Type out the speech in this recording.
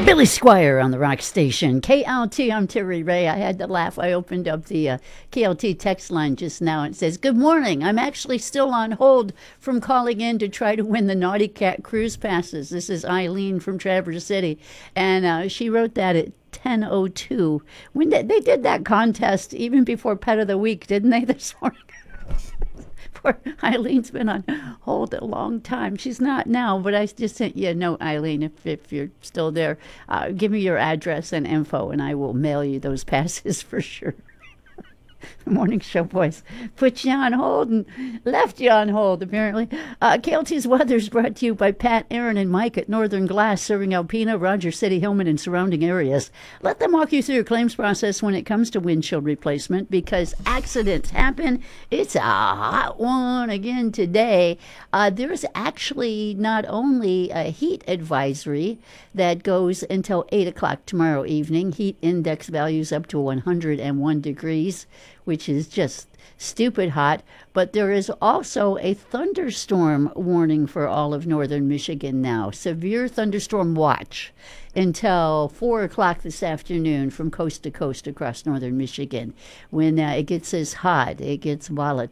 Billy Squire on the Rock Station. KLT, I'm Terry Ray. I had to laugh. I opened up the KLT text line just now. It says, "Good morning. I'm actually still on hold from calling in to try to win the Naughty Cat cruise passes." This is Eileen from Traverse City. And she wrote that at 10:02. When they did that contest even before Pet of the Week, didn't they, this morning? Poor Eileen's been on hold a long time. She's not now, but I just sent you a note, Eileen, if you're still there. Give me your address and info, and I will mail you those passes for sure. The morning show boys put you on hold and left you on hold, apparently. KLT's weather is brought to you by Pat, Aaron, and Mike at Northern Glass, serving Alpena, Rogers City, Hillman, and surrounding areas. Let them walk you through your claims process when it comes to windshield replacement, because accidents happen. It's a hot one again today. There's actually not only a heat advisory that goes until 8 o'clock tomorrow evening. Heat index values up to 101 degrees, which is just stupid hot. But there is also a thunderstorm warning for all of northern Michigan now. Severe thunderstorm watch until 4 o'clock this afternoon from coast to coast across northern Michigan. When it gets as hot, it gets volatile.